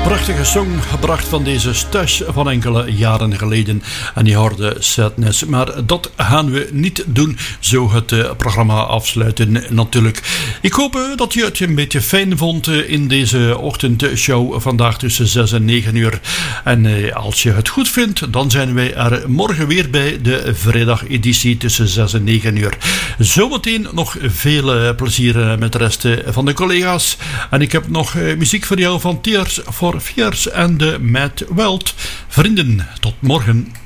prachtige song gebracht van deze Stash van enkele jaren geleden. En die hoorde Sadness. Maar dat gaan we niet doen. Zo het programma afsluiten natuurlijk. Ik hoop dat je het een beetje fijn vond in deze ochtendshow vandaag tussen 6 en 9 uur. En als je het goed vindt, dan zijn wij er morgen weer bij de vrijdageditie tussen 6 en 9 uur. Zometeen nog veel plezier met de rest van de collega's. En ik heb nog muziek voor jou van Tears for Fears en de Mad World. Vrienden, tot morgen.